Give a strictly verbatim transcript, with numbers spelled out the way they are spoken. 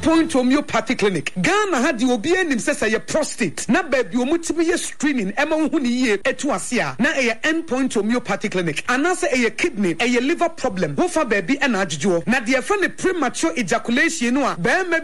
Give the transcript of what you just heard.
Endpoint Homeopathy Clinic. Ghana had the obi enim say say prostate. Na baby omutimi ye screening ema hu ni ye etu asia. Na e Endpoint Homeopathy Clinic. Anase e kidney, e liver problem. Wo fa baby ena adjujo. Na de friend premature ejaculation no a